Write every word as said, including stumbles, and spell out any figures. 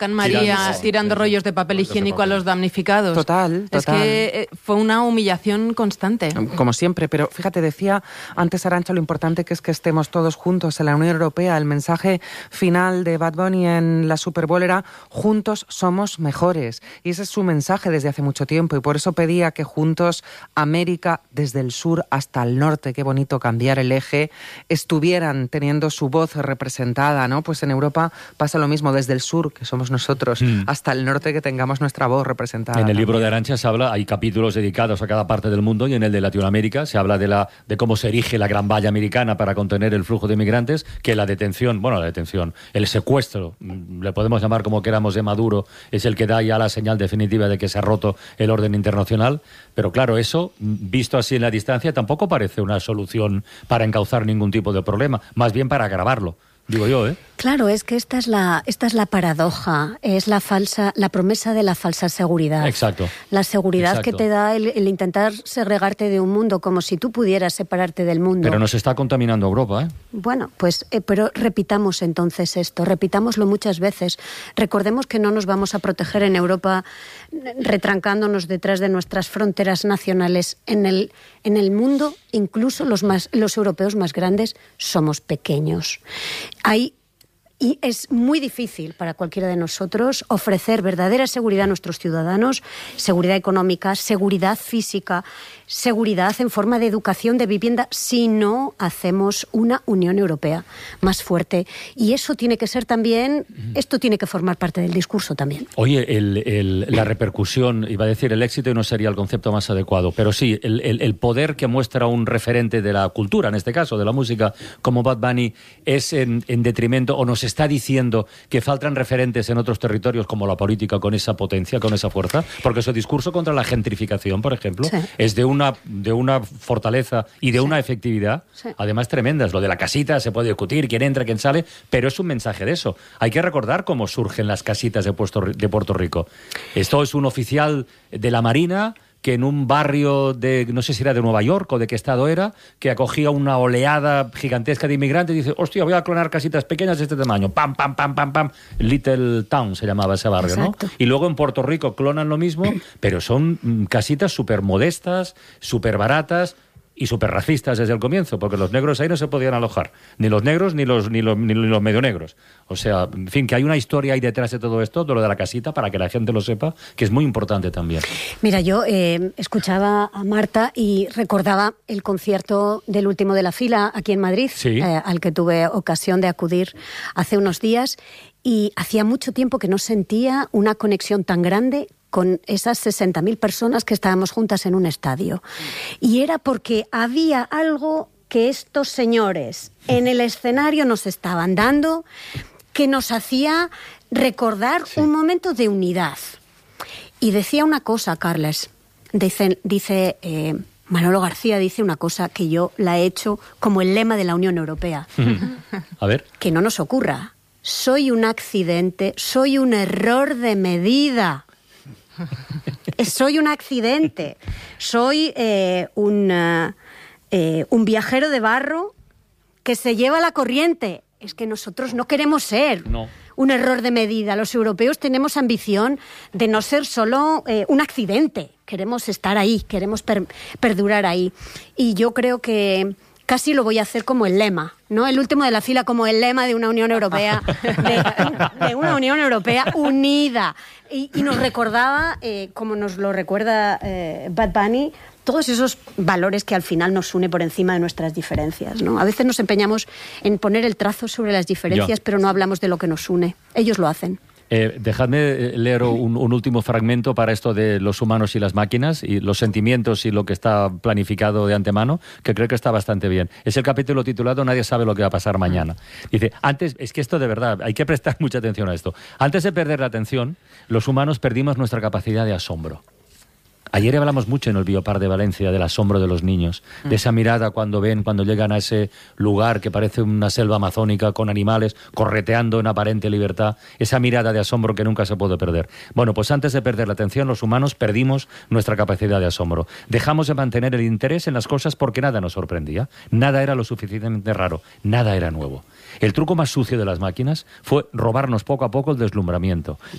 Can María tirando, tirando rollos de papel higiénico a los damnificados. Total, total. Es que eh, fue una humillación constante. Como siempre, pero fíjate, decía antes Arantxa lo importante que es que estemos todos juntos en la Unión Europea. El mensaje final de Bad Bunny en la Super Bowl era juntos somos mejores. Y ese es su mensaje desde hace mucho tiempo. Y por eso pedía que juntos América, desde el sur hasta el norte, qué bonito cambiar el eje, estuvieran teniendo su voz representada, ¿no? Pues en Europa pasa lo mismo, desde el sur, que somos nosotros, mm. hasta el norte, que tengamos nuestra voz representada. En el también. libro de Arantxa se habla, hay capítulos dedicados a cada parte del mundo, y en el de Latinoamérica se habla de la de cómo se erige la gran valla americana para contener el flujo de migrantes, que la detención, bueno, la detención, el secuestro, le podemos llamar como queramos, de Maduro, es el que da ya la señal definitiva de que se ha roto el orden internacional. Pero claro, eso, visto así en la distancia, tampoco parece una solución para encauzar ningún tipo de problema, más bien para agravarlo. Digo yo, ¿eh? Claro, es que esta es la esta es la paradoja, es la falsa, la promesa de la falsa seguridad. Exacto. La seguridad Exacto. que te da el, el intentar segregarte de un mundo, como si tú pudieras separarte del mundo. Pero nos está contaminando Europa, ¿eh? Bueno, pues, eh, pero repitamos entonces esto, repitámoslo muchas veces. Recordemos que no nos vamos a proteger en Europa retrancándonos detrás de nuestras fronteras nacionales. En el, en el mundo, incluso los, más, los europeos más grandes, somos pequeños. Hay, y es muy difícil para cualquiera de nosotros ofrecer verdadera seguridad a nuestros ciudadanos, seguridad económica, seguridad física, seguridad en forma de educación, de vivienda, si no hacemos una Unión Europea más fuerte. Y eso tiene que ser también, esto tiene que formar parte del discurso también. Oye, el, el, la repercusión, iba a decir el éxito y no sería el concepto más adecuado, pero sí, el, el, el poder que muestra un referente de la cultura, en este caso, de la música, como Bad Bunny, es en, en detrimento, o nos está diciendo que faltan referentes en otros territorios como la política con esa potencia, con esa fuerza, porque su discurso contra la gentrificación, por ejemplo, sí. es de una, de una fortaleza y de sí. una efectividad, sí. además tremendas. Lo de la casita se puede discutir, quién entra, quién sale, pero es un mensaje de eso. Hay que recordar cómo surgen las casitas de Puerto, de Puerto Rico. Esto es un oficial de la Marina que en un barrio de, no sé si era de Nueva York o de qué estado era, que acogía una oleada gigantesca de inmigrantes y dice, hostia, voy a clonar casitas pequeñas de este tamaño, pam, pam, pam, pam, pam, Little Town se llamaba ese barrio, Exacto. ¿no? Y luego en Puerto Rico clonan lo mismo, pero son mm, casitas súper modestas, súper baratas, y súper racistas desde el comienzo, porque los negros ahí no se podían alojar, ni los negros ni los, ni los, ni los medio negros. O sea, en fin, que hay una historia ahí detrás de todo esto, de lo de la casita, para que la gente lo sepa, que es muy importante también. Mira, yo eh, escuchaba a Marta y recordaba el concierto del último de la fila aquí en Madrid, sí. eh, al que tuve ocasión de acudir hace unos días, y hacía mucho tiempo que no sentía una conexión tan grande con esas sesenta mil personas que estábamos juntas en un estadio. Y era porque había algo que estos señores en el escenario nos estaban dando que nos hacía recordar sí. un momento de unidad. Y decía una cosa, Carles, dice, dice eh, Manolo García dice una cosa que yo la he hecho como el lema de la Unión Europea. A ver. Que no nos ocurra. Soy un accidente, soy un error de medida. Soy un accidente, soy eh, un, uh, eh, un viajero de barro que se lleva la corriente. Es que nosotros no queremos ser no. un error de medida. Los europeos tenemos ambición de no ser solo eh, un accidente. Queremos estar ahí, queremos per- perdurar ahí. Y yo creo que casi lo voy a hacer como el lema, ¿no? El último de la fila como el lema de una Unión Europea, de, de una Unión Europea unida. Y, y nos recordaba, eh, como nos lo recuerda eh, Bad Bunny, todos esos valores que al final nos une por encima de nuestras diferencias, ¿no? A veces nos empeñamos en poner el trazo sobre las diferencias, Yo. pero no hablamos de lo que nos une. Ellos lo hacen. Eh, dejadme leer un, un último fragmento para esto de los humanos y las máquinas y los sentimientos y lo que está planificado de antemano, que creo que está bastante bien. Es el capítulo titulado Nadie sabe lo que va a pasar mañana. Dice, antes, es que esto de verdad, hay que prestar mucha atención a esto. Antes de perder la atención, los humanos perdimos nuestra capacidad de asombro. Ayer hablamos mucho en el Biopar de Valencia del asombro de los niños, de esa mirada cuando ven, cuando llegan a ese lugar que parece una selva amazónica con animales correteando en aparente libertad, esa mirada de asombro que nunca se puede perder. Bueno, pues antes de perder la atención, los humanos perdimos nuestra capacidad de asombro. Dejamos de mantener el interés en las cosas porque nada nos sorprendía, nada era lo suficientemente raro, nada era nuevo. El truco más sucio de las máquinas fue robarnos poco a poco el deslumbramiento,